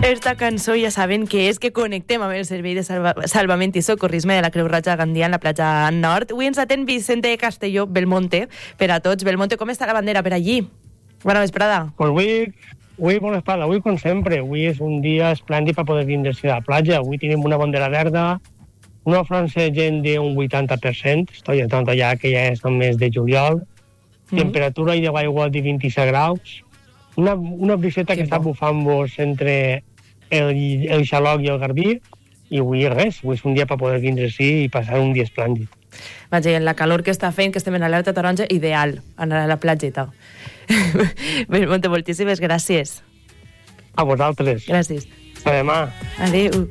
Esta cançó ja saben que és que connectem amb el Servei de Salvament i Socorrisme de la Creu Roja de Gandia en la platja nord. Avui ens atén Vicente Castelló, Belmonte, per a tots. Belmonte, com està la bandera per allí? Bona vesprada. Pues avui bona vesprada. Avui, com sempre, avui és un dia esplèndid per poder vindre a la platja. Avui tenim una bandera verda, una afluència de gent d'un 80%, estoy entrant allà que ja és el mes de juliol, temperatura i de l'aigua de 27 graus, una briseta que està bufant-vos entre el xaloc i el garbí, i avui res, avui és un dia per poder vindre-s'hi i passar un dia esplèndid. Vaja, i en la calor que està fent, que estem en alerta taronja, ideal, anar a la platgeta. Belmonte, moltíssimes gràcies. A vosaltres. Gràcies. A demà. Adéu.